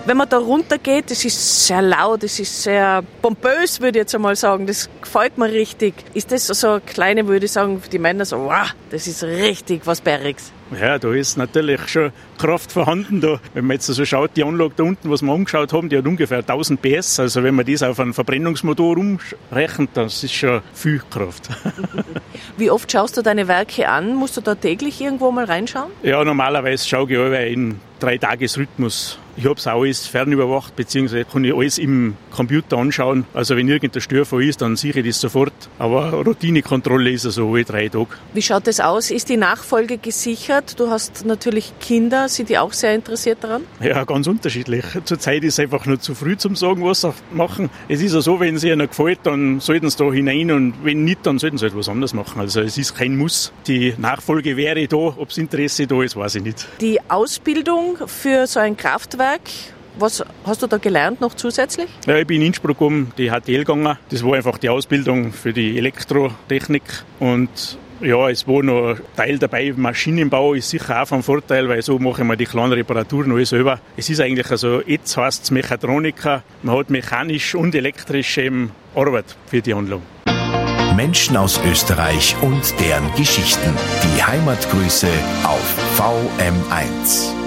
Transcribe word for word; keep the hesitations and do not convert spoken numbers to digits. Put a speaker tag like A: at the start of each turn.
A: Wenn man da runter geht, das ist sehr laut, das ist sehr pompös, würde ich jetzt einmal sagen. Das gefällt mir richtig. Ist das so eine kleine, würde ich sagen, für die Männer so, wow, das ist richtig was Bäriges.
B: Ja, da ist natürlich schon Kraft vorhanden. Da. Wenn man jetzt so schaut, die Anlage da unten, was wir umgeschaut haben, die hat ungefähr tausend P S. Also wenn man das auf einen Verbrennungsmotor umrechnet, das ist schon viel Kraft.
A: Wie oft schaust du deine Werke an? Musst du da täglich irgendwo mal reinschauen?
B: Ja, normalerweise schaue ich alle in Drei-Tages-Rhythmus. Ich habe es auch alles fernüberwacht, beziehungsweise kann ich alles im Computer anschauen. Also wenn irgendein Störfall ist, dann sehe ich das sofort. Aber Routinekontrolle ist also alle drei Tage.
A: Wie schaut das aus? Ist die Nachfolge gesichert? Du hast natürlich Kinder. Sind die auch sehr interessiert daran?
B: Ja, ganz unterschiedlich. Zurzeit ist es einfach noch zu früh zum sagen, was sie machen. Es ist ja so, wenn es ihnen gefällt, dann sollten sie da hinein und wenn nicht, dann sollten sie etwas anderes machen. Also es ist kein Muss. Die Nachfolge wäre da. Ob das Interesse da ist, weiß ich nicht. Die
A: Ausbildung für so ein Kraftwerk, was hast du da gelernt noch zusätzlich?
B: Ja, ich bin in Innsbruck um die H T L gegangen. Das war einfach die Ausbildung für die Elektrotechnik. Und ja, es war noch ein Teil dabei. Maschinenbau ist sicher auch von Vorteil, weil so mache ich mir die kleinen Reparaturen alle selber. Es ist eigentlich also, jetzt heisst es Mechatroniker. Man hat mechanisch und elektrisch eben Arbeit für die Anlage.
C: Menschen aus Österreich und deren Geschichten. Die Heimatgrüße auf V M eins.